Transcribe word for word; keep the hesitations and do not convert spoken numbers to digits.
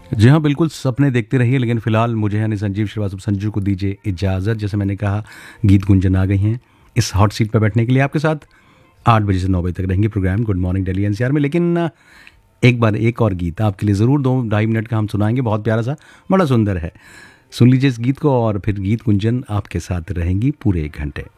जी हाँ, बिल्कुल सपने देखते रहिए, लेकिन फ़िलहाल मुझे यानी संजीव श्रीवास्तव संजू को दीजिए इजाज़त। जैसे मैंने कहा, गीत गुंजन आ गई हैं इस हॉट सीट पे बैठने के लिए आपके साथ आठ बजे से नौ बजे तक रहेंगे programme good morning Delhi NCR में। लेकिन अ, एक बार एक और गीत आपके लिए ज़रूर दो ढाई मिनट का हम सुनाएँगे, बहुत प्यारा सा, बड़ा सुंदर है। सुन लीजिए इस गीत को और फिर गीत गुंजन आपके साथ रहेंगी पूरे एक घंटे।